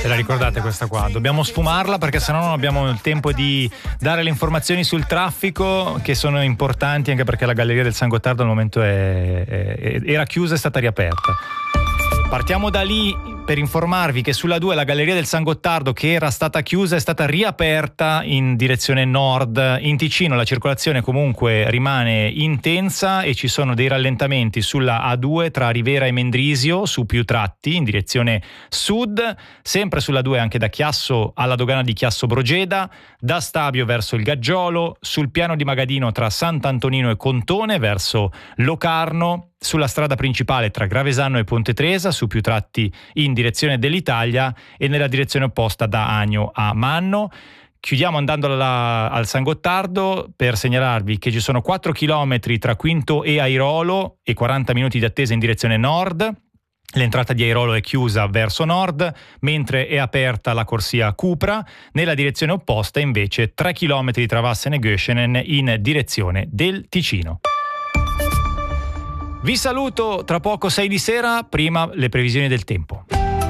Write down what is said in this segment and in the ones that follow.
Ve la ricordate questa qua? Dobbiamo sfumarla perché sennò non abbiamo il tempo di dare le informazioni sul traffico, che sono importanti, anche perché la Galleria del San Gottardo al momento era chiusa e è stata riaperta. Partiamo da lì per informarvi che sulla 2 la Galleria del San Gottardo, che era stata chiusa, è stata riaperta in direzione nord. In Ticino la circolazione comunque rimane intensa e ci sono dei rallentamenti sulla A2 tra Rivera e Mendrisio su più tratti in direzione sud, sempre sulla 2 anche da Chiasso alla dogana di Chiasso Brogeda, da Stabio verso il Gaggiolo, sul piano di Magadino tra Sant'Antonino e Contone verso Locarno, sulla strada principale tra Gravesano e Ponte Tresa su più tratti in direzione dell'Italia e nella direzione opposta da Agno a Manno. Chiudiamo andando al San Gottardo per segnalarvi che ci sono 4 chilometri tra Quinto e Airolo e 40 minuti di attesa in direzione nord. L'entrata di Airolo è chiusa verso nord, mentre è aperta la corsia Cupra. Nella direzione opposta invece 3 chilometri tra Vassen e Göschenen in direzione del Ticino. Vi saluto, tra poco 6 di sera, prima le previsioni del tempo.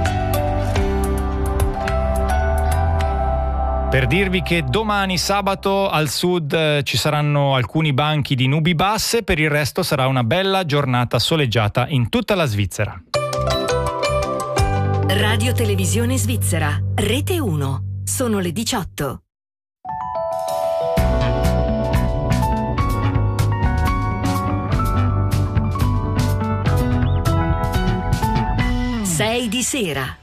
Per dirvi che domani sabato al sud ci saranno alcuni banchi di nubi basse, per il resto sarà una bella giornata soleggiata in tutta la Svizzera. Radio Televisione Svizzera, Rete 1, sono le 18. Sei di sera.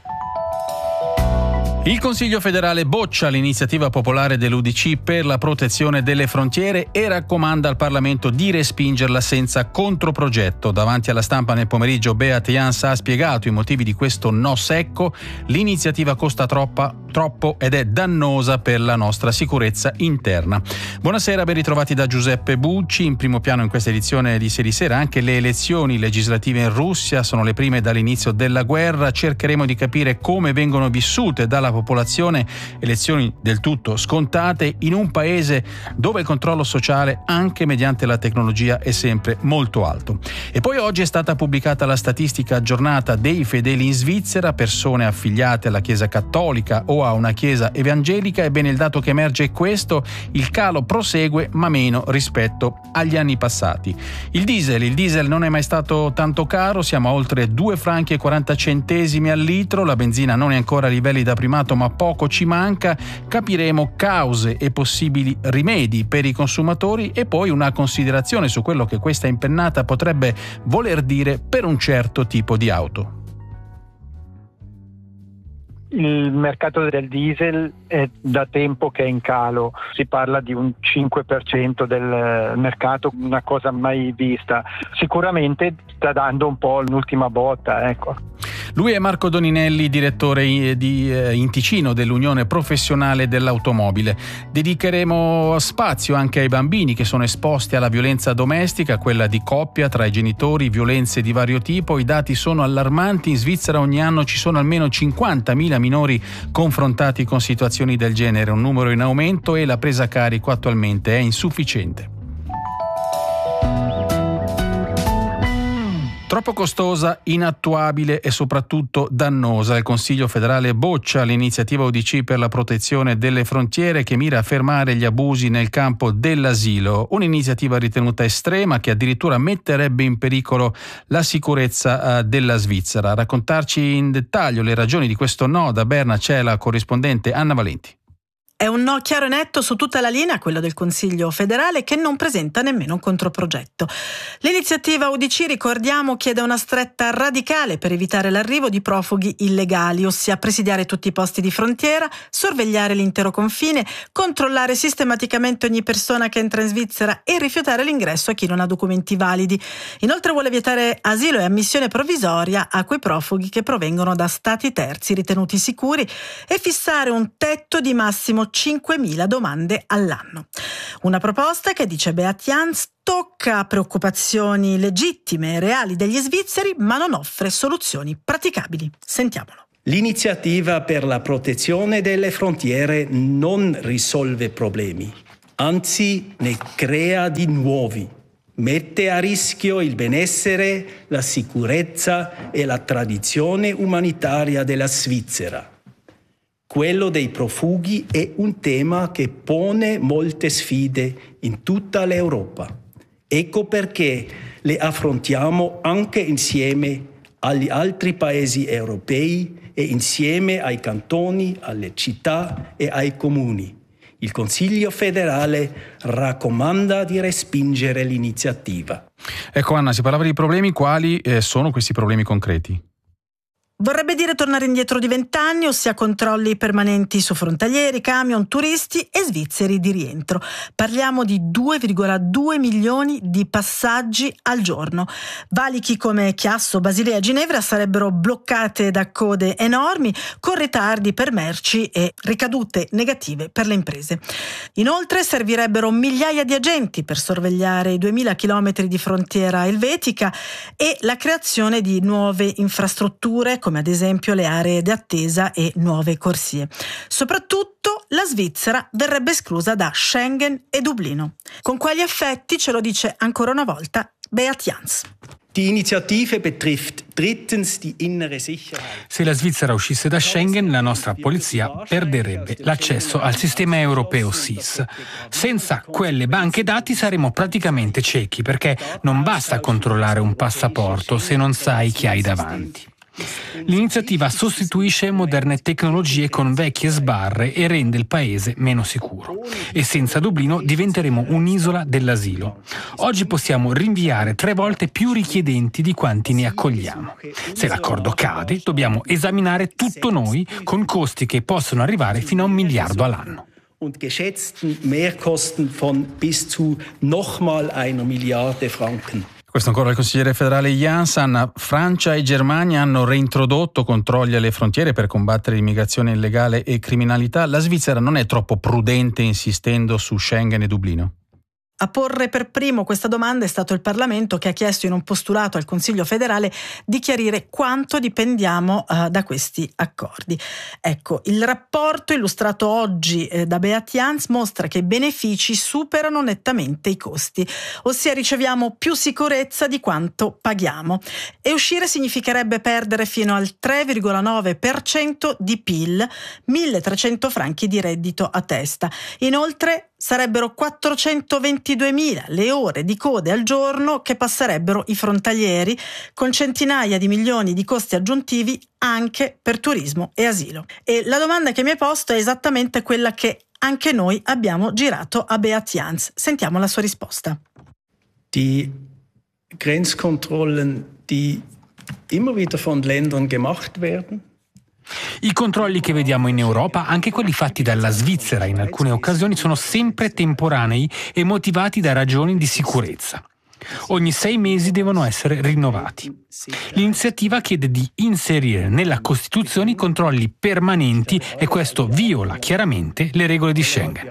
Il Consiglio federale boccia l'iniziativa popolare dell'UDC per la protezione delle frontiere e raccomanda al Parlamento di respingerla senza controprogetto. Davanti alla stampa nel pomeriggio Beat Jans ha spiegato i motivi di questo no secco. L'iniziativa costa troppo ed è dannosa per la nostra sicurezza interna. Buonasera, ben ritrovati da Giuseppe Bucci. In primo piano in questa edizione di Sei di Sera anche le elezioni legislative in Russia, sono le prime dall'inizio della guerra. Cercheremo di capire come vengono vissute dalla popolazione, elezioni del tutto scontate in un paese dove il controllo sociale anche mediante la tecnologia è sempre molto alto. E poi oggi è stata pubblicata la statistica aggiornata dei fedeli in Svizzera, persone affiliate alla Chiesa Cattolica o a una Chiesa evangelica. Ebbene, il dato che emerge è questo: il calo prosegue ma meno rispetto agli anni passati. Il diesel non è mai stato tanto caro, siamo a oltre 2 franchi e 40 centesimi al litro, la benzina non è ancora a livelli da primato ma poco ci manca. Capiremo cause e possibili rimedi per i consumatori e poi una considerazione su quello che questa impennata potrebbe voler dire per un certo tipo di auto. Il mercato del diesel è da tempo che è in calo, si parla di un 5% del mercato, una cosa mai vista. Sicuramente sta dando un po' l'ultima botta, ecco. Lui è Marco Doninelli, direttore in Ticino dell'Unione Professionale dell'Automobile. Dedicheremo spazio anche ai bambini che sono esposti alla violenza domestica, quella di coppia, tra i genitori, violenze di vario tipo. I dati sono allarmanti, in Svizzera ogni anno ci sono almeno 50.000 minori confrontati con situazioni del genere, un numero in aumento e la presa a carico attualmente è insufficiente. Troppo costosa, inattuabile e soprattutto dannosa. Il Consiglio federale boccia l'iniziativa UDC per la protezione delle frontiere che mira a fermare gli abusi nel campo dell'asilo. Un'iniziativa ritenuta estrema che addirittura metterebbe in pericolo la sicurezza della Svizzera. A raccontarci in dettaglio le ragioni di questo no da Berna c'è la corrispondente Anna Valenti. È un no chiaro e netto su tutta la linea, quello del Consiglio federale, che non presenta nemmeno un controprogetto. L'iniziativa UDC, ricordiamo, chiede una stretta radicale per evitare l'arrivo di profughi illegali, ossia presidiare tutti i posti di frontiera, sorvegliare l'intero confine, controllare sistematicamente ogni persona che entra in Svizzera e rifiutare l'ingresso a chi non ha documenti validi. Inoltre vuole vietare asilo e ammissione provvisoria a quei profughi che provengono da stati terzi ritenuti sicuri e fissare un tetto di massimo 5.000 domande all'anno. Una proposta che, dice Beat Jans, tocca preoccupazioni legittime e reali degli svizzeri, ma non offre soluzioni praticabili. Sentiamolo. L'iniziativa per la protezione delle frontiere non risolve problemi, anzi ne crea di nuovi. Mette a rischio il benessere, la sicurezza e la tradizione umanitaria della Svizzera. Quello dei profughi è un tema che pone molte sfide in tutta l'Europa. Ecco perché le affrontiamo anche insieme agli altri paesi europei e insieme ai cantoni, alle città e ai comuni. Il Consiglio federale raccomanda di respingere l'iniziativa. Ecco Anna, si parlava di problemi, quali sono questi problemi concreti? Vorrebbe dire tornare indietro di 20 anni, ossia controlli permanenti su frontalieri, camion, turisti e svizzeri di rientro. Parliamo di 2,2 milioni di passaggi al giorno. Valichi come Chiasso, Basilea e Ginevra sarebbero bloccate da code enormi, con ritardi per merci e ricadute negative per le imprese. Inoltre servirebbero migliaia di agenti per sorvegliare i 2000 chilometri di frontiera elvetica e la creazione di nuove infrastrutture come ad esempio le aree di attesa e nuove corsie. Soprattutto la Svizzera verrebbe esclusa da Schengen e Dublino. Con quali effetti ce lo dice ancora una volta Beat Jans. Die Initiative betrifft drittens die innere Sicherheit. Se la Svizzera uscisse da Schengen, la nostra polizia perderebbe l'accesso al sistema europeo SIS. Senza quelle banche dati saremo praticamente ciechi, perché non basta controllare un passaporto se non sai chi hai davanti. L'iniziativa sostituisce moderne tecnologie con vecchie sbarre e rende il paese meno sicuro. E senza Dublino diventeremo un'isola dell'asilo. Oggi possiamo rinviare 3 volte più richiedenti di quanti ne accogliamo. Se l'accordo cade, dobbiamo esaminare tutto noi, con costi che possono arrivare fino a 1 miliardo all'anno. Und geschätzten Mehrkosten von bis zu nochmal 1 Milliarde Franken. Questo ancora il consigliere federale Jans. Francia e Germania hanno reintrodotto controlli alle frontiere per combattere l'immigrazione illegale e criminalità. La Svizzera non è troppo prudente insistendo su Schengen e Dublino? A porre per primo questa domanda è stato il Parlamento, che ha chiesto in un postulato al Consiglio federale di chiarire quanto dipendiamo da questi accordi. Ecco, il rapporto illustrato oggi da Beat Jans mostra che i benefici superano nettamente i costi, ossia riceviamo più sicurezza di quanto paghiamo, e uscire significherebbe perdere fino al 3,9% di PIL, 1.300 franchi di reddito a testa. Inoltre sarebbero 422.000 le ore di code al giorno che passerebbero i frontalieri, con centinaia di milioni di costi aggiuntivi anche per turismo e asilo. E la domanda che mi hai posto è esattamente quella che anche noi abbiamo girato a Beat Jans. Sentiamo la sua risposta. Die Grenzkontrollen, die immer wieder von Ländern gemacht werden. I controlli che vediamo in Europa, anche quelli fatti dalla Svizzera in alcune occasioni, sono sempre temporanei e motivati da ragioni di sicurezza. Ogni 6 mesi devono essere rinnovati. L'iniziativa chiede di inserire nella Costituzione i controlli permanenti e questo viola chiaramente le regole di Schengen.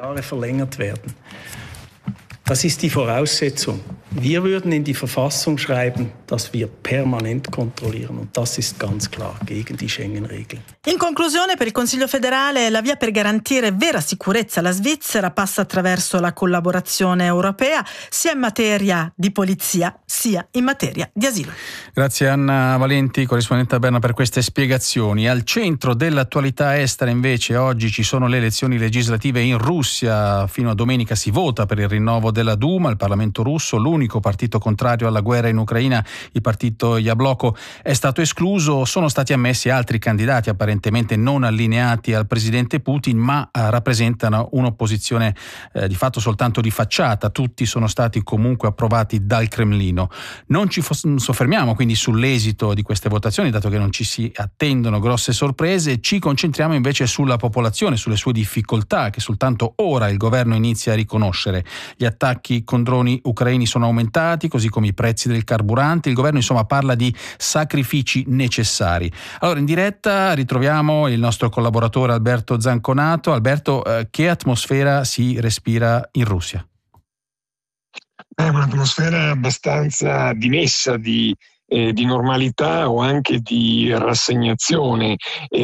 Das ist die Voraussetzung. Wir würden in die Verfassung schreiben, dass wir permanent kontrollieren, und das ist ganz klar gegen die Schengen-Regeln. In conclusione, per il Consiglio federale la via per garantire vera sicurezza alla Svizzera passa attraverso la collaborazione europea, sia in materia di polizia sia in materia di asilo. Grazie Anna Valenti, corrispondente a Berna, per queste spiegazioni. Al centro dell'attualità estera invece oggi ci sono le elezioni legislative in Russia. Fino a domenica si vota per il rinnovo della Duma, il Parlamento russo. L'unico partito contrario alla guerra in Ucraina, il partito Yabloko, è stato escluso. Sono stati ammessi altri candidati apparentemente non allineati al presidente Putin, ma rappresentano un'opposizione di fatto soltanto di facciata. Tutti sono stati comunque approvati dal Cremlino. Non ci soffermiamo quindi sull'esito di queste votazioni, dato che non ci si attendono grosse sorprese. Ci concentriamo invece sulla popolazione, sulle sue difficoltà che soltanto ora il governo inizia a riconoscere. Gli attacchi con droni ucraini sono aumentati, così come i prezzi del carburante. Il governo insomma parla di sacrifici necessari. Allora in diretta ritroviamo il nostro collaboratore Alberto Zanconato. Alberto, che atmosfera si respira in Russia? È un'atmosfera abbastanza dimessa di di normalità o anche di rassegnazione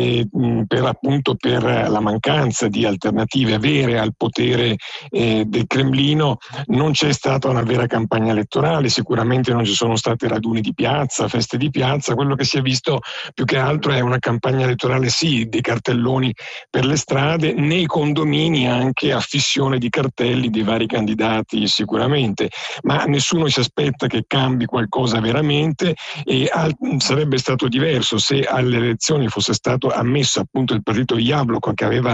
per la mancanza di alternative vere al potere del Cremlino. Non c'è stata una vera campagna elettorale, sicuramente non ci sono state raduni di piazza, feste di piazza. Quello che si è visto più che altro è una campagna elettorale, sì, dei cartelloni per le strade, nei condomini anche affissione di cartelli dei vari candidati sicuramente, ma nessuno si aspetta che cambi qualcosa veramente. E sarebbe stato diverso se alle elezioni fosse stato ammesso appunto il partito di Jabloko, che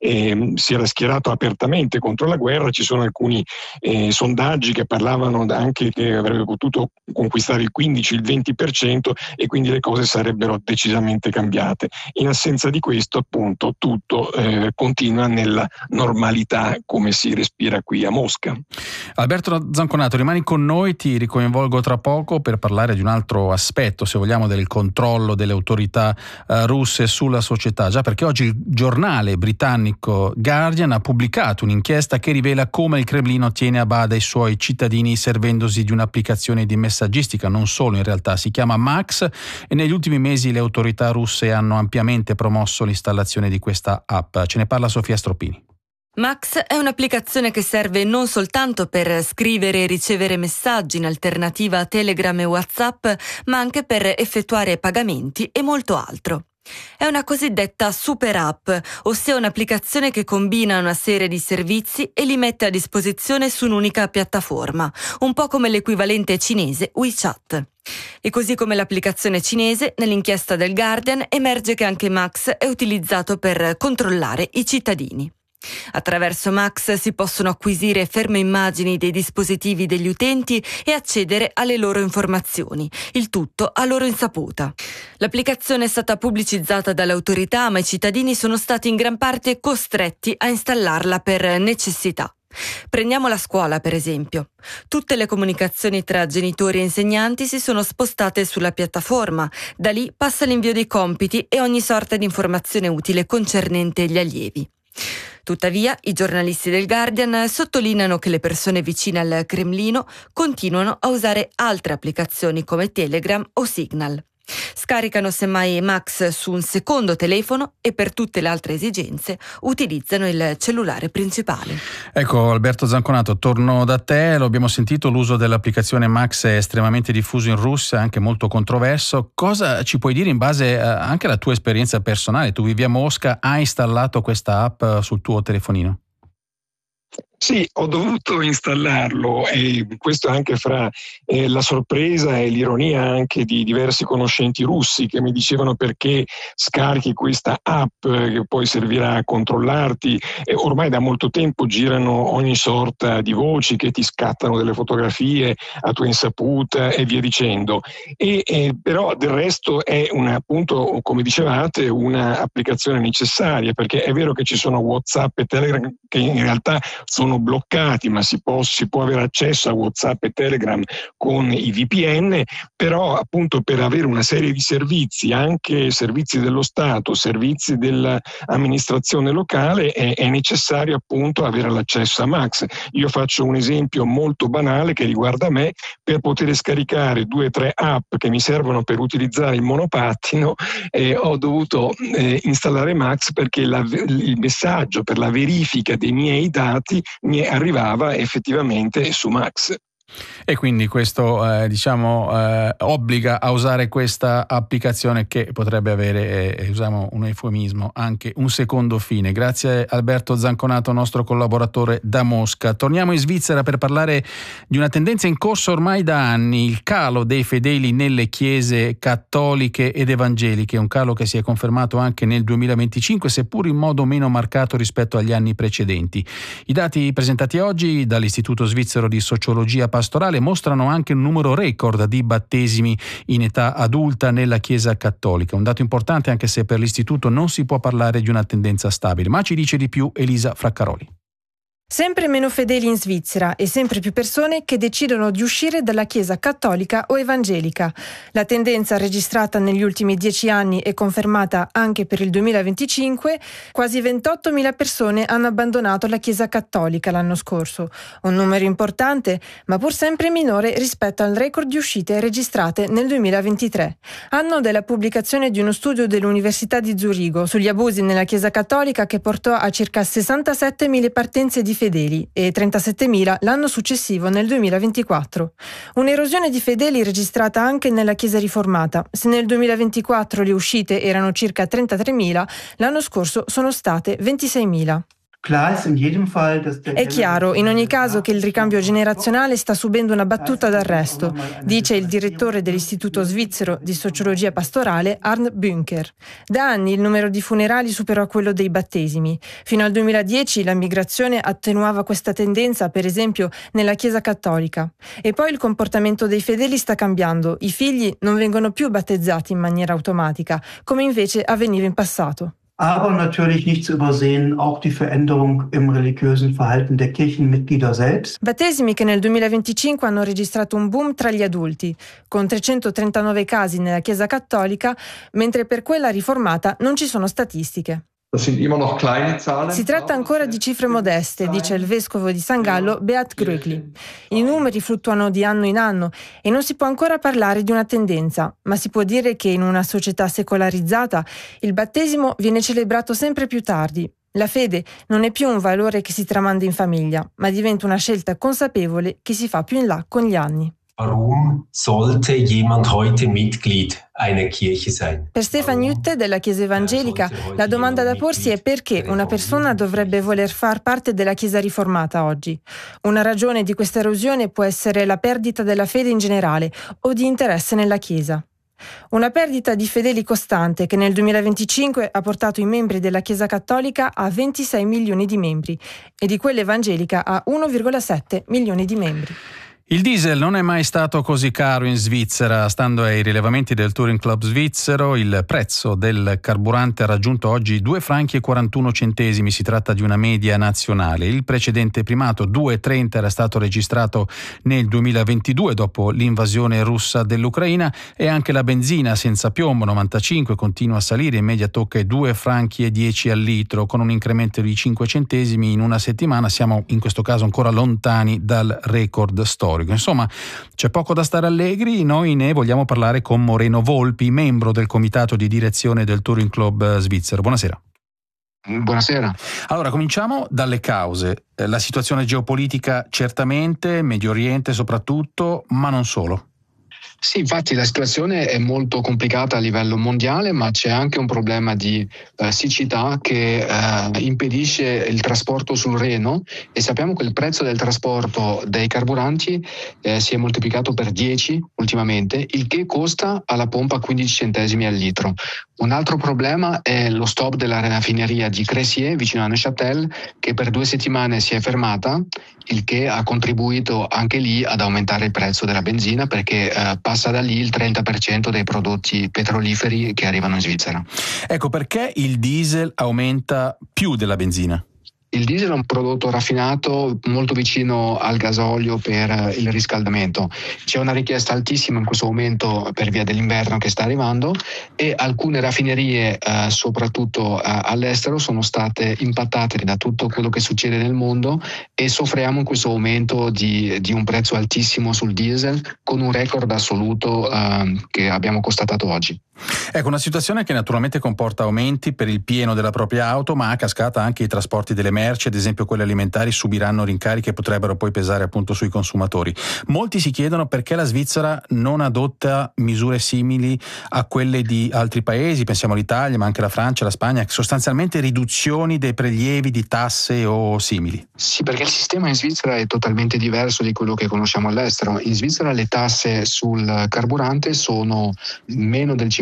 si era schierato apertamente contro la guerra. Ci sono alcuni sondaggi che parlavano anche che avrebbe potuto conquistare il 15, il 20%, e quindi le cose sarebbero decisamente cambiate. In assenza di questo, appunto, tutto continua nella normalità come si respira qui a Mosca. Alberto Zanconato, rimani con noi, ti ricoinvolgo tra poco per parlare di un altro aspetto, se vogliamo, del controllo delle autorità russe sulla società. Già, perché oggi il giornale britannico Guardian ha pubblicato un'inchiesta che rivela come il Cremlino tiene a bada i suoi cittadini servendosi di un'applicazione di messaggistica, non solo in realtà, si chiama Max, e negli ultimi mesi le autorità russe hanno ampiamente promosso l'installazione di questa app. Ce ne parla Sofia Stroppini. Max è un'applicazione che serve non soltanto per scrivere e ricevere messaggi in alternativa a Telegram e WhatsApp, ma anche per effettuare pagamenti e molto altro. È una cosiddetta super app, ossia un'applicazione che combina una serie di servizi e li mette a disposizione su un'unica piattaforma, un po' come l'equivalente cinese WeChat. E così come l'applicazione cinese, nell'inchiesta del Guardian emerge che anche Max è utilizzato per controllare i cittadini. Attraverso Max si possono acquisire ferme immagini dei dispositivi degli utenti e accedere alle loro informazioni, il tutto a loro insaputa. L'applicazione è stata pubblicizzata dalle autorità, ma i cittadini sono stati in gran parte costretti a installarla per necessità. Prendiamo la scuola, per esempio. Tutte le comunicazioni tra genitori e insegnanti si sono spostate sulla piattaforma. Da lì passa l'invio dei compiti e ogni sorta di informazione utile concernente gli allievi. Tuttavia, i giornalisti del Guardian sottolineano che le persone vicine al Cremlino continuano a usare altre applicazioni come Telegram o Signal. Scaricano semmai Max su un secondo telefono e per tutte le altre esigenze utilizzano il cellulare principale. Ecco, Alberto Zanconato, torno da te. Lo abbiamo sentito, l'uso dell'applicazione Max è estremamente diffuso in Russia, anche molto controverso. Cosa ci puoi dire in base anche alla tua esperienza personale? Tu vivi a Mosca, hai installato questa app sul tuo telefonino? Sì, ho dovuto installarlo, e questo anche fra la sorpresa e l'ironia anche di diversi conoscenti russi che mi dicevano: perché scarichi questa app che poi servirà a controllarti? Ormai da molto tempo girano ogni sorta di voci che ti scattano delle fotografie a tua insaputa e via dicendo. Però del resto è appunto, come dicevate, una applicazione necessaria, perché è vero che ci sono WhatsApp e Telegram che in realtà sono bloccati, ma si può avere accesso a WhatsApp e Telegram con i VPN, però appunto per avere una serie di servizi, anche servizi dello Stato, servizi dell'amministrazione locale, è necessario appunto avere l'accesso a Max. Io faccio un esempio molto banale che riguarda me: per poter scaricare 2 o 3 app che mi servono per utilizzare il monopattino, ho dovuto installare Max, perché il messaggio per la verifica dei miei dati mi arrivava effettivamente su Max. E quindi questo obbliga a usare questa applicazione che potrebbe avere, usiamo un eufemismo, anche un secondo fine. Grazie Alberto Zanconato, nostro collaboratore da Mosca. Torniamo in Svizzera per parlare di una tendenza in corso ormai da anni: il calo dei fedeli nelle chiese cattoliche ed evangeliche, un calo che si è confermato anche nel 2025, seppur in modo meno marcato rispetto agli anni precedenti. I dati presentati oggi dall'Istituto Svizzero di Sociologia Pastorale mostrano anche un numero record di battesimi in età adulta nella Chiesa cattolica, un dato importante anche se per l'Istituto non si può parlare di una tendenza stabile. Ma ci dice di più Elisa Fraccaroli. Sempre meno fedeli in Svizzera e sempre più persone che decidono di uscire dalla Chiesa cattolica o evangelica. La tendenza registrata negli ultimi 10 anni è confermata anche per il 2025. Quasi 28.000 persone hanno abbandonato la Chiesa cattolica l'anno scorso. Un numero importante, ma pur sempre minore rispetto al record di uscite registrate nel 2023. Anno della pubblicazione di uno studio dell'Università di Zurigo sugli abusi nella Chiesa cattolica che portò a circa 67.000 partenze di fedeli e 37.000 l'anno successivo nel 2024. Un'erosione di fedeli registrata anche nella Chiesa riformata. Se nel 2024 le uscite erano circa 33.000, l'anno scorso sono state 26.000. È chiaro, in ogni caso, che il ricambio generazionale sta subendo una battuta d'arresto, dice il direttore dell'Istituto Svizzero di Sociologia Pastorale, Arnd Bünker. Da anni il numero di funerali superò quello dei battesimi. Fino al 2010 la migrazione attenuava questa tendenza, per esempio, nella Chiesa cattolica. E poi il comportamento dei fedeli sta cambiando. I figli non vengono più battezzati in maniera automatica, come invece avveniva in passato. Aber natürlich nicht zu übersehen auch die Veränderung im religiösen Verhalten der Kirchenmitglieder selbst. Battesimi che nel 2025 hanno registrato un boom tra gli adulti, con 339 casi nella Chiesa cattolica, mentre per quella riformata non ci sono statistiche. Si tratta ancora di cifre modeste, dice il vescovo di San Gallo, Beat Grögli. I numeri fluttuano di anno in anno e non si può ancora parlare di una tendenza, ma si può dire che in una società secolarizzata il battesimo viene celebrato sempre più tardi. La fede non è più un valore che si tramanda in famiglia, ma diventa una scelta consapevole che si fa più in là con gli anni. Warum sollte jemand heute Mitglied einer Kirche sein? Per Stefan Jütte della Chiesa Evangelica la domanda da porsi è perché una persona dovrebbe voler far parte della Chiesa riformata oggi. Una ragione di questa erosione può essere la perdita della fede in generale o di interesse nella Chiesa. Una perdita di fedeli costante che nel 2025 ha portato i membri della Chiesa cattolica a 26 milioni di membri e di quella evangelica a 1,7 milioni di membri. Il diesel non è mai stato così caro in Svizzera. Stando ai rilevamenti del Touring Club svizzero, il prezzo del carburante ha raggiunto oggi 2,41 franchi. Si tratta di una media nazionale. Il precedente primato, 2,30, era stato registrato nel 2022 dopo l'invasione russa dell'Ucraina, e anche la benzina senza piombo 95 continua a salire, in media tocca i 2,10 franchi al litro, con un incremento di 5 centesimi in una settimana. Siamo in questo caso ancora lontani dal record storico. Insomma, c'è poco da stare allegri. Noi ne vogliamo parlare con Moreno Volpi, membro del comitato di direzione del Touring Club svizzero. Buonasera. Buonasera. Allora, cominciamo dalle cause. La situazione geopolitica certamente, Medio Oriente soprattutto, ma non solo. Sì, infatti la situazione è molto complicata a livello mondiale, ma c'è anche un problema di siccità che impedisce il trasporto sul Reno, e sappiamo che il prezzo del trasporto dei carburanti si è moltiplicato per 10 ultimamente, il che costa alla pompa 15 centesimi al litro. Un altro problema è lo stop della raffineria di Cressier vicino a Neuchâtel, che per 2 settimane si è fermata, il che ha contribuito anche lì ad aumentare il prezzo della benzina, perché passa da lì il 30% dei prodotti petroliferi che arrivano in Svizzera. Ecco, perché il diesel aumenta più della benzina? Il diesel è un prodotto raffinato molto vicino al gasolio per il riscaldamento. C'è una richiesta altissima in questo momento per via dell'inverno che sta arrivando, e alcune raffinerie, soprattutto all'estero, sono state impattate da tutto quello che succede nel mondo, e soffriamo in questo momento di un prezzo altissimo sul diesel, con un record assoluto che abbiamo constatato oggi. Ecco, una situazione che naturalmente comporta aumenti per il pieno della propria auto, ma a cascata anche i trasporti delle merci, ad esempio quelle alimentari, subiranno rincari che potrebbero poi pesare appunto sui consumatori. Molti si chiedono perché la Svizzera non adotta misure simili a quelle di altri paesi, pensiamo all'Italia, ma anche la Francia, la Spagna, sostanzialmente riduzioni dei prelievi di tasse o simili. Sì, perché il sistema in Svizzera è totalmente diverso di quello che conosciamo all'estero. In Svizzera le tasse sul carburante sono meno del 5%,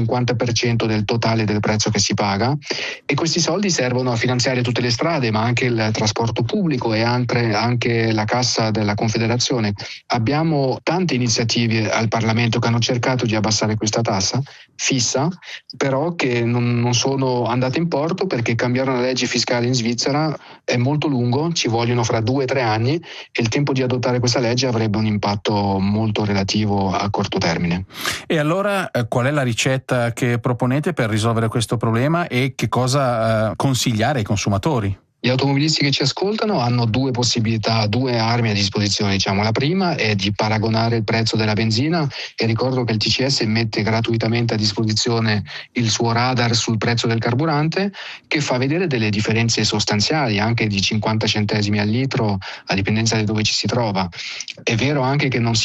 50% del totale del prezzo che si paga, e questi soldi servono a finanziare tutte le strade, ma anche il trasporto pubblico e anche la cassa della Confederazione. Abbiamo tante iniziative al Parlamento che hanno cercato di abbassare questa tassa fissa, però che non sono andate in porto, perché cambiare una legge fiscale in Svizzera è molto lungo, ci vogliono fra 2 o 3 anni, e il tempo di adottare questa legge avrebbe un impatto molto relativo a corto termine. E allora qual è la ricetta che proponete per risolvere questo problema e che cosa consigliare ai consumatori? Gli automobilisti che ci ascoltano hanno 2 possibilità, 2 armi a disposizione. La prima è di paragonare il prezzo della benzina, e ricordo che il TCS mette gratuitamente a disposizione il suo radar sul prezzo del carburante, che fa vedere delle differenze sostanziali, anche di 50 centesimi al litro, a dipendenza di dove ci si trova. È vero anche che non si